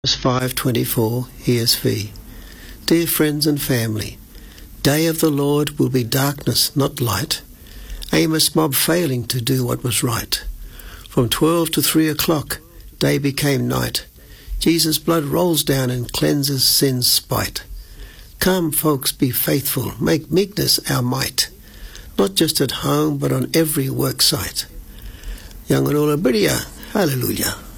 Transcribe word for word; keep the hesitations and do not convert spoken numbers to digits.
five twenty-four E S V. Dear friends and family, day of the Lord will be darkness, not light. Amos mob failing to do what was right. From twelve to three o'clock, day became night. Jesus' blood rolls down and cleanses sin's spite. Come, folks, be faithful, make meekness our might, not just at home, but on every work site. Yangarola Bridia, hallelujah.